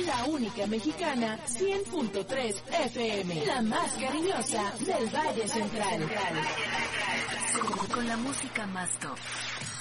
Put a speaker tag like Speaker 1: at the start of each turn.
Speaker 1: La única mexicana, 100.3 FM. La más cariñosa del Valle Central.
Speaker 2: Con la música más top.